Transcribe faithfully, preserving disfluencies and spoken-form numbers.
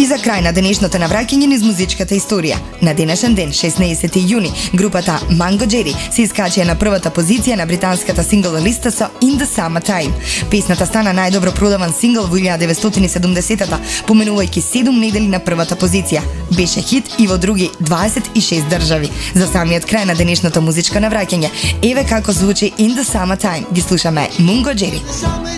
за крај на денешното навраќање низ музичката историја. На денешен ден, шеснаесети јуни, групата Mango Jerry се искачија на првата позиција на британската сингл листа со In the Summertime. Песната стана најдобро продаван сингл во илјада деветстотини и седумдесетата, поминувајќи седум недели на првата позиција. Беше хит и во други дваесет и шест држави. За самиот крај на денешното музичко навраќање, еве како звучи In the Summertime. Ги слушаме Mango Jerry.